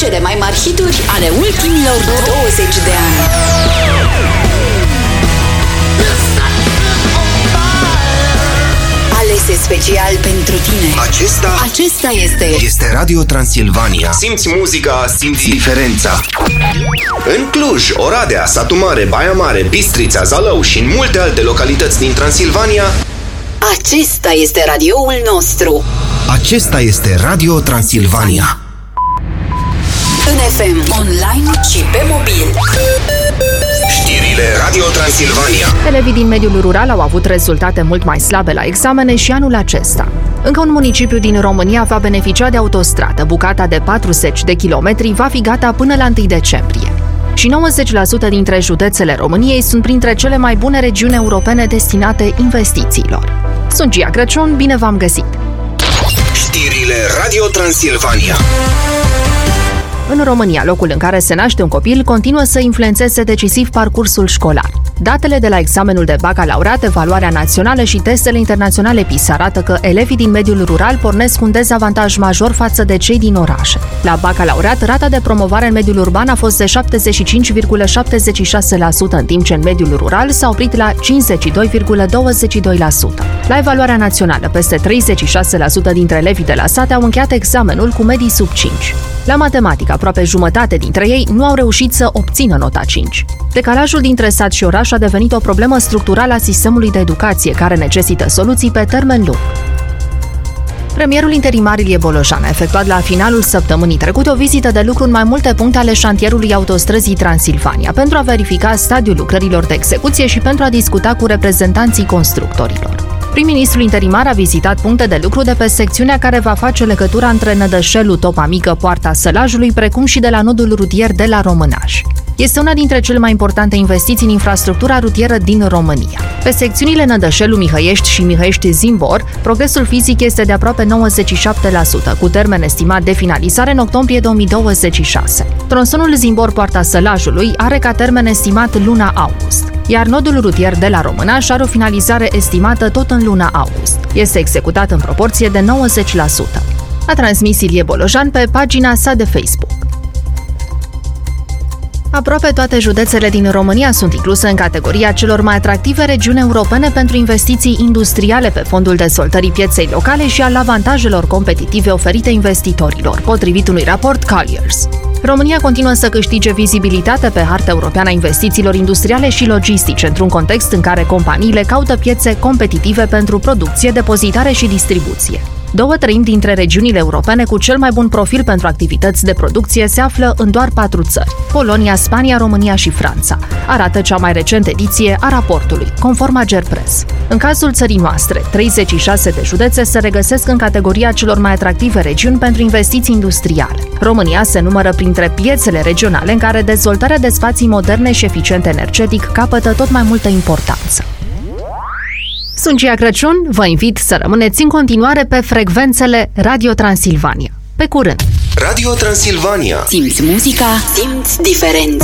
cele mai mari hituri ale ultimilor 20 de ani. Alese special pentru tine. Acesta este Radio Transilvania. Simți muzica, simți diferența. În Cluj, Oradea, Satu Mare, Baia Mare, Bistrița, Zalău și în multe alte localități din Transilvania, acesta este radioul nostru. Acesta este Radio Transilvania. În FM, online și pe mobil. Știrile Radio Transilvania. Elevii din mediul rural au avut rezultate mult mai slabe la examene și anul acesta. Încă un municipiu din România va beneficia de autostradă. Bucata de 40 de kilometri va fi gata până la 1 decembrie. Și 90% dintre județele României sunt printre cele mai bune regiuni europene destinate investițiilor. Sunt Gia Crăciun, bine v-am găsit! Știrile Radio Transilvania. În România, locul în care se naște un copil continuă să influențeze decisiv parcursul școlar. Datele de la examenul de bacalaureat, evaluarea națională și testele internaționale PISA arată că elevii din mediul rural pornesc cu un dezavantaj major față de cei din orașe. La bacalaureat, rata de promovare în mediul urban a fost de 75,76%, în timp ce în mediul rural s-a oprit la 52,22%. La evaluarea națională, peste 36% dintre elevii de la sate au încheiat examenul cu medii sub 5. La matematică, aproape jumătate dintre ei nu au reușit să obțină nota 5. Decalajul dintre sat și oraș a devenit o problemă structurală a sistemului de educație, care necesită soluții pe termen lung. Premierul interimar Ilie Bolojan a efectuat la finalul săptămânii trecute o vizită de lucru în mai multe puncte ale șantierului autostrăzii Transilvania pentru a verifica stadiul lucrărilor de execuție și pentru a discuta cu reprezentanții constructorilor. Prim-ministrul interimar a vizitat puncte de lucru de pe secțiunea care va face legătura între Nădășelu, Topa Mică, Poarta Sălajului, precum și de la nodul rutier de la Românaș. Este una dintre cele mai importante investiții în infrastructura rutieră din România. Pe secțiunile Nădășelu-Mihăiești și Mihăiești-Zimbor, progresul fizic este de aproape 97%, cu termen estimat de finalizare în octombrie 2026. Tronsonul Zimbor-Poarta Sălajului are ca termen estimat luna august, iar nodul rutier de la Românaș are o finalizare estimată tot în luna august. Este executat în proporție de 90%. A transmis Ilie Bolojan pe pagina sa de Facebook. Aproape toate județele din România sunt incluse în categoria celor mai atractive regiuni europene pentru investiții industriale pe fondul dezvoltării pieței locale și al avantajelor competitive oferite investitorilor, potrivit unui raport Colliers. România continuă să câștige vizibilitate pe harta europeană a investițiilor industriale și logistice, într-un context în care companiile caută piețe competitive pentru producție, depozitare și distribuție. 2/3 dintre regiunile europene cu cel mai bun profil pentru activități de producție se află în doar 4 țări: Polonia, Spania, România și Franța, arată cea mai recentă ediție a raportului, conform Agerpres. În cazul țării noastre, 36 de județe se regăsesc în categoria celor mai atractive regiuni pentru investiții industriale. România se numără printre piețele regionale în care dezvoltarea de spații moderne și eficiente energetic capătă tot mai multă importanță. Sunt Gia Crăciun, vă invit să rămâneți în continuare pe frecvențele Radio Transilvania. Pe curând! Radio Transilvania. Simți muzica, simți diferența.